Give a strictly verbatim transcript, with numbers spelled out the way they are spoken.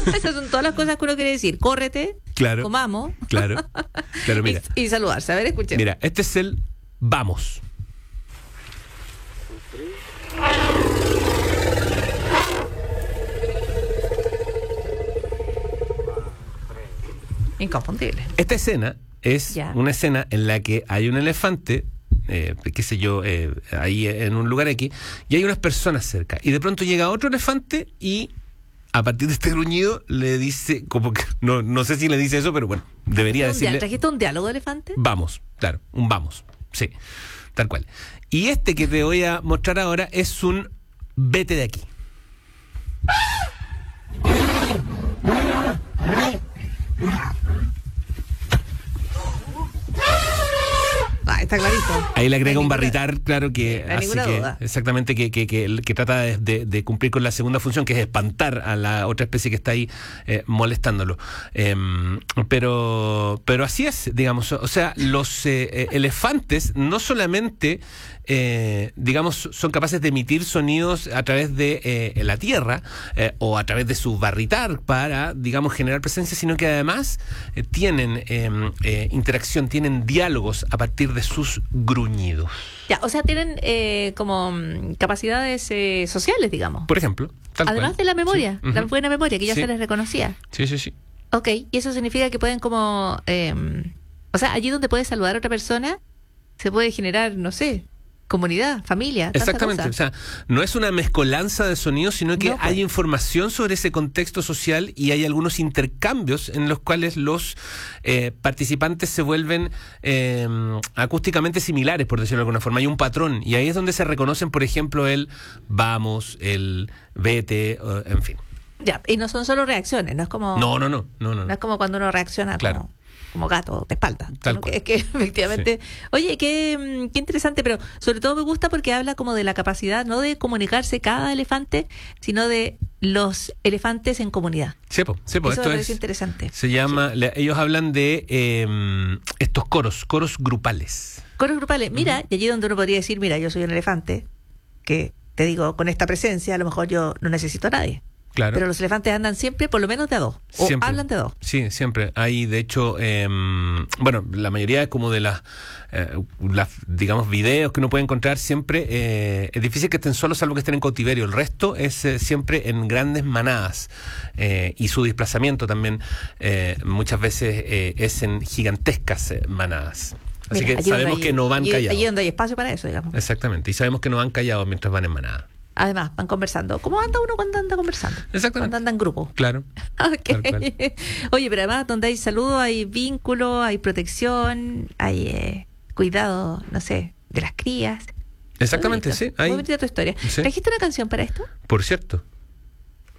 Esas son todas las cosas que uno quiere decir. Córrete, claro, comamos. Claro, claro, mira. y, y saludarse. A ver, escuchemos. Mira, este es el vamos. Inconfundible. Esta escena es ya. una escena en la que hay un elefante, eh, qué sé yo, eh, ahí en un lugar X, y hay unas personas cerca. Y de pronto llega otro elefante y a partir de este gruñido le dice, como que, no, no sé si le dice eso, pero bueno, debería decirle. ¿Trajiste un diálogo de elefante? Vamos, claro, un vamos, sí, tal cual. Y este que te voy a mostrar ahora es un vete de aquí. Ah, está clarito. Ahí le agrega no un ninguna, barritar, claro, que no hace ninguna que, duda. exactamente, que, que, que, que trata de, de, de cumplir con la segunda función, que es espantar a la otra especie que está ahí eh, molestándolo. Eh, pero, pero así es, digamos, o sea, los eh, elefantes no solamente, eh, digamos, son capaces de emitir sonidos a través de eh, la tierra eh, o a través de su barritar para, digamos, generar presencia, sino que además eh, tienen eh, eh, interacción, tienen diálogos a partir de sus gruñidos. Ya, o sea, tienen eh, como mm, capacidades eh, sociales, digamos. Por ejemplo. Tal Además cual. de la memoria, Sí. la Uh-huh. buena memoria, que ya Sí. se les reconocía. Sí, sí, sí. Ok, y eso significa que pueden como... Eh, o sea, allí donde puedes saludar a otra persona, se puede generar, no sé, comunidad, familia. tanta Exactamente, cosa. o sea, no es una mezcolanza de sonidos, sino que No, pues. hay información sobre ese contexto social y hay algunos intercambios en los cuales los eh, participantes se vuelven eh, acústicamente similares, por decirlo de alguna forma. Hay un patrón y ahí es donde se reconocen, por ejemplo, el vamos, el vete, uh, en fin. Ya, y no son solo reacciones, no es como... No, no, no, no, no. No es como cuando uno reacciona Claro. como, como gato de espalda. Tal sino cual. que, es que efectivamente... Oye, qué, qué interesante, pero sobre todo me gusta porque habla como de la capacidad, no de comunicarse cada elefante, sino de los elefantes en comunidad. Sepo, sepo, Eso esto me parece es, interesante. se llama, le- ellos hablan de eh, estos coros, coros grupales. Coros grupales. Mira, y allí donde uno podría decir, mira, yo soy un elefante, que te digo, con esta presencia a lo mejor yo no necesito a nadie. Claro. Pero los elefantes andan siempre por lo menos de a dos. O Siempre. hablan de dos. Sí, siempre. Hay, de hecho, eh, bueno, la mayoría como de las, eh, las, digamos, videos que uno puede encontrar siempre, eh, es difícil que estén solos salvo que estén en cautiverio. El resto es eh, siempre en grandes manadas. Eh, y su desplazamiento también eh, muchas veces eh, es en gigantescas eh, manadas. Así Mira, que allí donde sabemos hay- que no van allí- callados. Allí donde hay espacio para eso, digamos. Exactamente. Y sabemos que no van callados mientras van en manada. Además, van conversando. ¿Cómo anda uno cuando anda conversando? Exactamente. Cuando anda en grupo. Claro. Ok. Tal cual. Oye, pero además donde hay saludo, hay vínculo, hay protección, hay eh, cuidado, no sé, de las crías. Exactamente, Muy bonito. sí. Hay, Muy bonita tu historia. Sí. ¿Trajiste una canción para esto? por cierto.